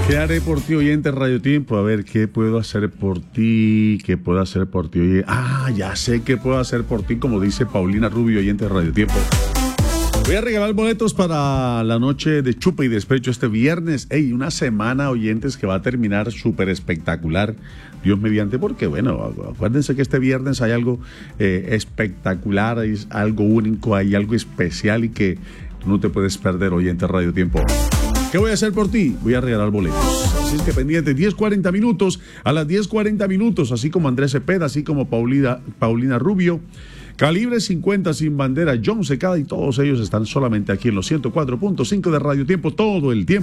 ¿Qué haré por ti, oyente Radio Tiempo? A ver, ¿qué puedo hacer por ti? ¿Qué puedo hacer por ti? Oye, ya sé qué puedo hacer por ti, como dice Paulina Rubio, oyente de Radio Tiempo. Voy a regalar boletos para la noche de chupa y despecho este viernes. Una semana, oyentes, que va a terminar súper espectacular. Dios mediante, porque bueno, acuérdense que este viernes hay algo espectacular, hay algo único, hay algo especial y que no te puedes perder, oyente de Radio Tiempo. ¿Qué voy a hacer por ti? Voy a regalar boletos. Así es que pendiente, 10:40 minutos, a las 10:40 minutos, así como Andrés Cepeda, así como Paulina Rubio, Calibre 50, Sin Bandera, John Secada, y todos ellos están solamente aquí en los 104.5 de Radio Tiempo todo el tiempo.